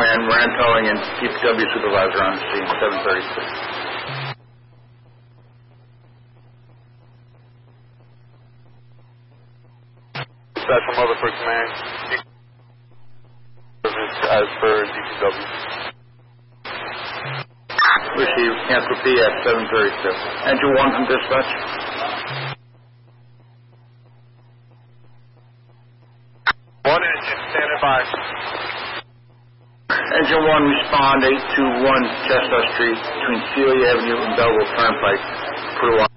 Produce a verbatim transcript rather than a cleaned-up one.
Command, Rand Towing, and D P W Supervisor on the scene, seven thirty-six. Special Motherford Command. As per D P W. Received. Cancel P F seven thirty-two. Engine one from dispatch. One engine, standing by. Engine one, respond eight two one Chestnut Street between Celia Avenue and Belleville Turnpike. Put a